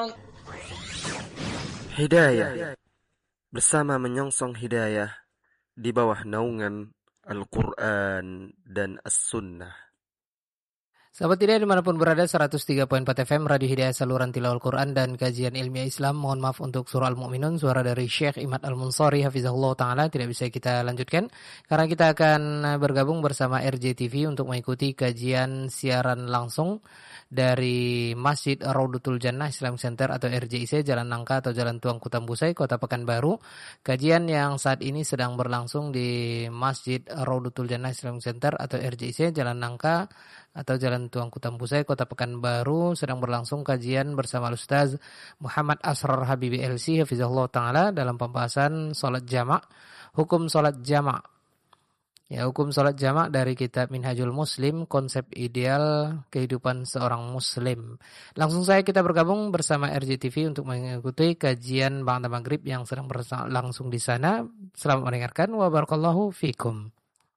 Hidayah bersama menyongsong hidayah di bawah naungan Al-Quran dan As-Sunnah. Sahabat Hidayah dimanapun berada, 103.4 FM Radio Hidayah, saluran tilawah Al-Quran dan kajian ilmiah Islam. Mohon maaf untuk surah Al-Mu'minun, suara dari Syekh Imad Al-Munsari hafizahullah ta'ala tidak bisa kita lanjutkan karena kita akan bergabung bersama RJTV untuk mengikuti kajian siaran langsung dari Masjid Raudatul Jannah Islamic Center atau RJIC, Jalan Nangka atau Jalan Tuang Kutambusai, Kota Pekanbaru. Kajian yang saat ini sedang berlangsung di Masjid Raudatul Jannah Islamic Center atau RJIC, Jalan Nangka atau Jalan Tuang Kutambusai, Kota Pekanbaru, sedang berlangsung kajian bersama Ustaz Muhammad Asrar Habibi LC hafizahullah ta'ala dalam pembahasan salat jamak, hukum salat jamak. Ya, hukum salat jamak dari kitab Minhajul Muslim, konsep ideal kehidupan seorang muslim. Langsung saja kita bergabung bersama RJTV untuk mengikuti kajian Ba'da Maghrib yang sedang berlangsung di sana. Selamat mendengarkan wa barakallahu fikum.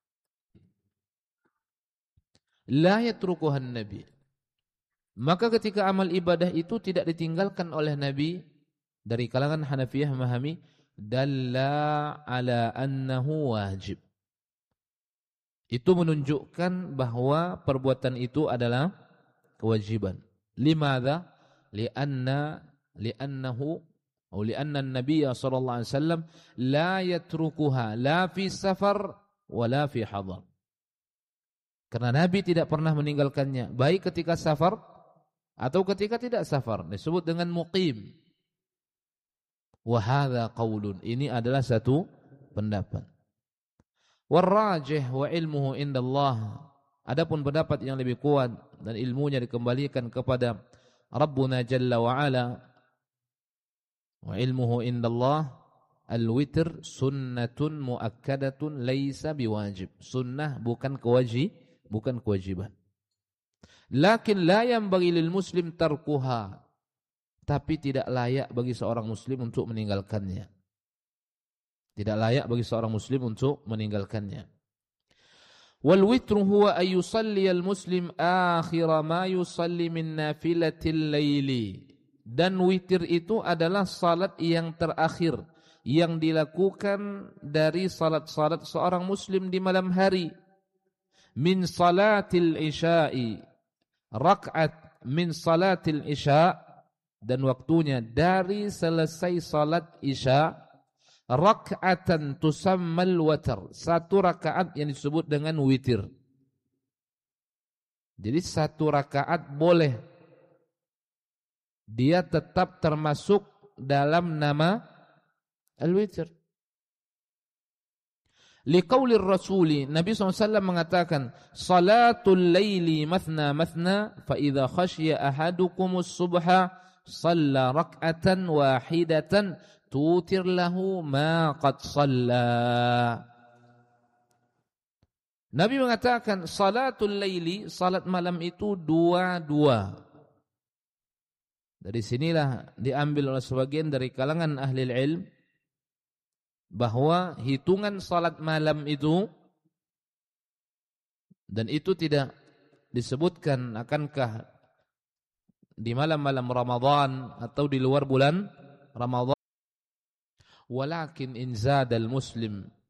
La yatrukuhan Nabi. Maka ketika amal ibadah itu tidak ditinggalkan oleh Nabi, dari kalangan Hanafiyah memahami dalla ala annahu wajib. Itu menunjukkan bahwa perbuatan itu adalah kewajiban. Limadha? Li'annahu atau li'anna an-nabiy sallallahu alaihi wasallam la yatrukuha la fi safar wa la fi hadar. Karena Nabi tidak pernah meninggalkannya baik ketika safar atau ketika tidak safar, disebut dengan muqim. Wa hadza qaulun, ini adalah satu pendapat. Warrajih wa ilmuhu indallah, adapun pendapat yang lebih kuat dan ilmunya dikembalikan kepada Rabbuna Jalla wa Ala, wa ilmuhu indallah al-witr sunnatun muakkadatun laisa biwajib. Sunnah bukan kewajiban. Lakin la yanbaghi lil muslim tarkuha, tapi tidak layak bagi seorang muslim untuk meninggalkannya. Tidak layak bagi seorang muslim untuk meninggalkannya. Wal witru huwa ay yusalli al muslim akhir ma yusalli min nafilatil laili. Dan witir itu adalah salat yang terakhir yang dilakukan dari salat-salat seorang muslim di malam hari. Min salatil isya'i, rak'at min salatil isya', dan waktunya dari selesai salat isya', rak'atan tusammal watar, satu rakaat yang disebut dengan witir. Jadi satu rakaat boleh, dia tetap termasuk dalam nama al-witir. Liqaulir rasuli, Nabi SAW mengatakan, salatul laili mathna mathna, fa idza khashiya ahadukumus subha shalla rak'atan wahidatan tutir lahu ma qad shalla. Nabi mengatakan salatul laili, salat malam itu dua-dua. Dari sinilah diambil oleh sebagian dari kalangan ahli ilm bahwa hitungan salat malam itu, dan itu tidak disebutkan akankah di malam-malam Ramadan atau di luar bulan Ramadan. Walakin in zadal muslim